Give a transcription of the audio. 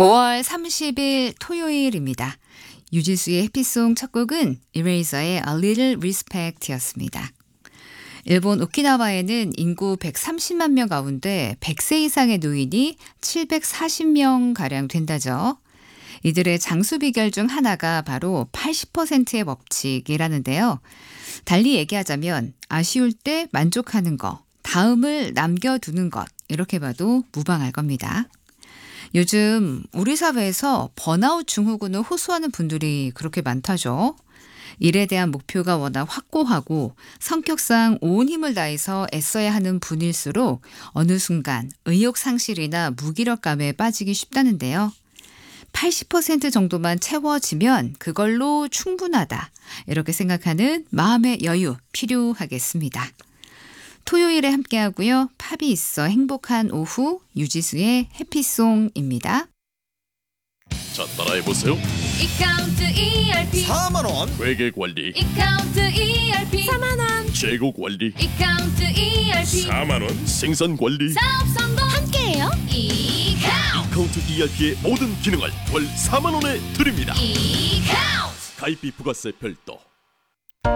5월 30일 토요일입니다. 유지수의 해피송 첫 곡은 이레이저의 A Little Respect였습니다. 일본 오키나와에는 인구 130만 명 가운데 100세 이상의 노인이 740명가량 된다죠. 이들의 장수 비결 중 하나가 바로 80%의 법칙이라는데요. 달리 얘기하자면 아쉬울 때 만족하는 것, 다음을 남겨두는 것, 이렇게 봐도 무방할 겁니다. 요즘 우리 사회에서 번아웃 증후군을 호소하는 분들이 그렇게 많다죠. 일에 대한 목표가 워낙 확고하고 성격상 온 힘을 다해서 애써야 하는 분일수록 어느 순간 의욕 상실이나 무기력감에 빠지기 쉽다는데요. 80% 정도만 채워지면 그걸로 충분하다. 이렇게 생각하는 마음의 여유 필요하겠습니다. 토요일에 함께하고요. 팝이 있어 행복한 오후 유지수의 해피송입니다. 자, 따라해보세요. 이카운트 ERP 4만원 회계관리, 이카운트 ERP 4만원 재고관리, 이카운트 ERP 4만원 생산관리. 사업 성공 함께해요. 이카운트 ERP의 모든 기능을 월 4만원에 드립니다. 이카운트 가입비 부가세 별도.